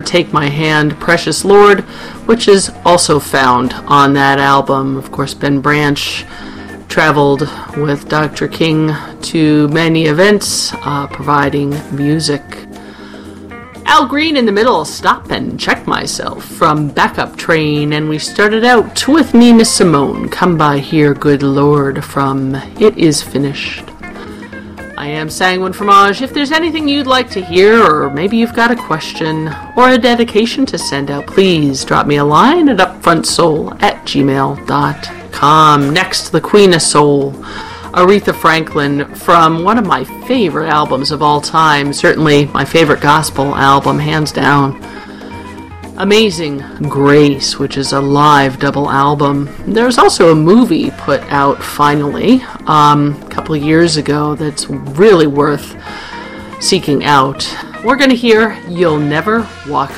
Take My Hand, Precious Lord, which is also found on that album. Of course, Ben Branch traveled with Dr. King to many events, providing music. Al Green in the middle, Stop and Check Myself, from Backup Train, and we started out with Nina Simone, Come By Here, Good Lord, from It Is Finished. I am Sanguine Fromage. If there's anything you'd like to hear, or maybe you've got a question or a dedication to send out, please drop me a line at upfrontsoul@gmail.com. Next, the Queen of Soul, Aretha Franklin, from one of my favorite albums of all time, certainly my favorite gospel album, hands down, Amazing Grace, which is a live double album. There's also a movie put out finally a couple of years ago that's really worth seeking out. We're going to hear You'll Never Walk